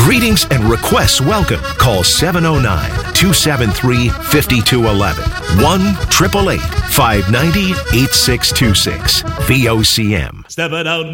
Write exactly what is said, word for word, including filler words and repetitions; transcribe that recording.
Greetings and requests welcome. Call seven oh nine, two seven three, five two one one. one eight eight eight, five nine zero, eight six two six. V O C M. Step it out.